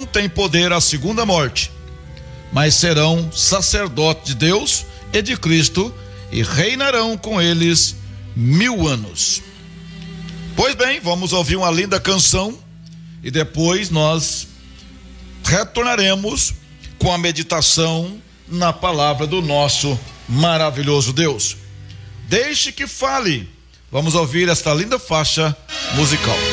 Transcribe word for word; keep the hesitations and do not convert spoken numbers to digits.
tem poder a segunda morte, mas serão sacerdotes de Deus e de Cristo e reinarão com eles mil anos. Pois bem, vamos ouvir uma linda canção e depois nós retornaremos com a meditação na palavra do nosso maravilhoso Deus. Deixe que fale. Vamos ouvir esta linda faixa musical.